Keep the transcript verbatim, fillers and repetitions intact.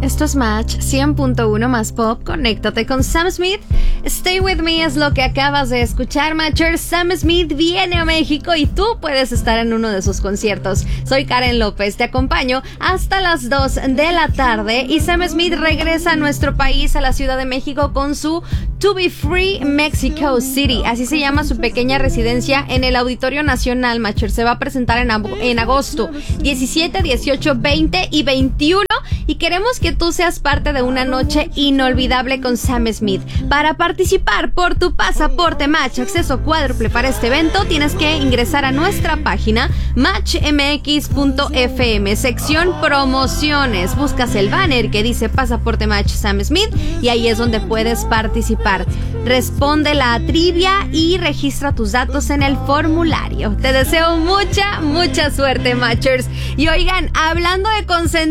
Esto es Match cien punto uno más Pop. Conéctate con Sam Smith. Stay with me es lo que acabas de escuchar, Matchers. Sam Smith viene a México y tú puedes estar en uno de sus conciertos. Soy Karen López, te acompaño hasta las dos de la tarde y Sam Smith regresa a nuestro país, a la Ciudad de México, con su To Be Free Mexico City. Así se llama su pequeña residencia en el Auditorio Nacional, Matchers. Se va a presentar en, en agosto diecisiete, dieciocho, veinte y veintiuno y queremos que tú seas parte de una noche inolvidable con Sam Smith. Para participar por tu pasaporte Match, acceso cuádruple para este evento, tienes que ingresar a nuestra página match m x punto f m, sección promociones. Buscas el banner que dice pasaporte Match Sam Smith y ahí es donde puedes participar. Responde la trivia y registra tus datos en el formulario. Te deseo mucha, mucha suerte, Matchers. Y oigan, hablando de concentrar